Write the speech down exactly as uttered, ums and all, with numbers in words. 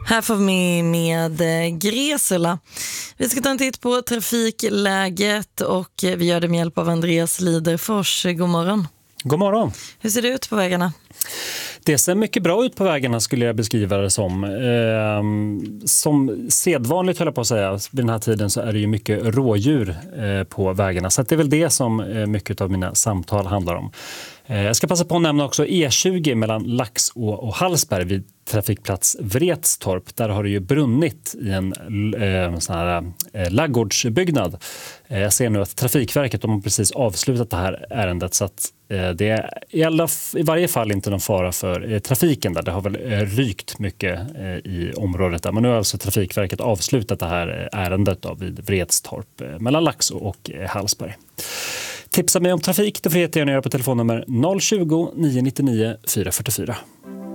Här får vi med Gresula. Vi ska ta en titt på trafikläget och vi gör det med hjälp av Andreas Liderfors. God morgon. God morgon. Hur ser det ut på vägarna? Det ser mycket bra ut på vägarna skulle jag beskriva det som. Eh, som sedvanligt höll jag på att säga. Vid den här tiden så är det ju mycket rådjur eh, på vägarna. Så det är väl det som eh, mycket av mina samtal handlar om. Eh, jag ska passa på att nämna också E tjugo mellan Laxå och Hallsberg vid trafikplats Vretstorp. Där har det ju brunnit i en eh, sån här eh, laggårdsbyggnad. Eh, jag ser nu att Trafikverket de har precis avslutat det här ärendet så att eh, det är i, alla, i varje fall inte någon fara för eh, trafiken där. Det har väl eh, rykt mycket eh, i området där. Men nu har alltså Trafikverket avslutat det här ärendet då, vid Vretstorp eh, mellan Laxå och eh, Hallsberg. Tipsa mig om trafik, då får jag göra på telefonnummer noll tjugo, nio nio nio, fyra fyra fyra.